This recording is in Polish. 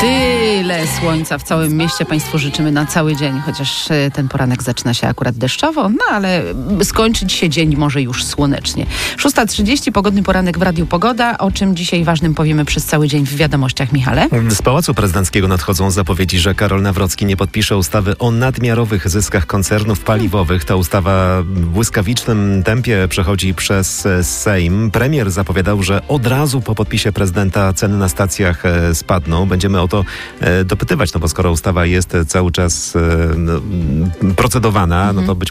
Tyle słońca w całym mieście Państwu życzymy na cały dzień, chociaż ten poranek zaczyna się akurat deszczowo, no ale skończyć się dzień może już słonecznie. 6:30, pogodny poranek w Radiu Pogoda. O czym dzisiaj ważnym powiemy przez cały dzień w wiadomościach, Michale? Z Pałacu Prezydenckiego nadchodzą zapowiedzi, że Karol Nawrocki nie podpisze ustawy o nadmiarowych zyskach koncernów paliwowych. Ta ustawa w błyskawicznym tempie przechodzi przez Sejm. Premier zapowiadał, że od razu po podpisie prezydenta ceny na stacjach spadną. Będziemy o to dopytywać, no bo skoro ustawa jest cały czas procedowana, no to być